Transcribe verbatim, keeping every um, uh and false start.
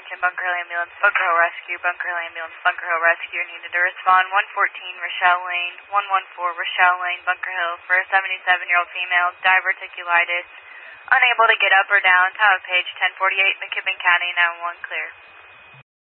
Attention Bunker Hill Ambulance, Bunker Hill Rescue, Bunker Hill Ambulance, Bunker Hill Rescue needed to respond. one fourteen Rochelle Lane, one one four Rochelle Lane, Bunker Hill for a seventy-seven-year-old female, diverticulitis, unable to get up or down. Time of page ten forty-eight, McKibbin County, nine one one clear.